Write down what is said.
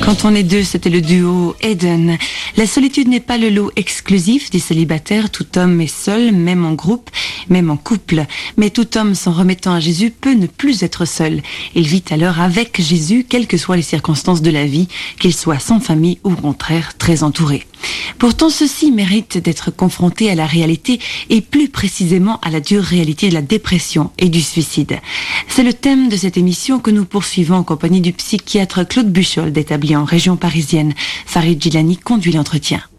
Quand on est deux, c'était le duo Eden. La solitude n'est pas le lot exclusif des célibataires. Tout homme est seul, même en groupe, même en couple. Mais tout homme s'en remettant à Jésus peut ne plus être seul. Il vit alors avec Jésus, quelles que soient les circonstances de la vie, qu'il soit sans famille ou au contraire très entouré. Pourtant, ceci mérite d'être confronté à la réalité et plus précisément à la dure réalité de la dépression et du suicide. C'est le thème de cette émission que nous poursuivons en compagnie du psychiatre Claude Buchholz, établi en région parisienne. Farid Djilani conduit l'entretien.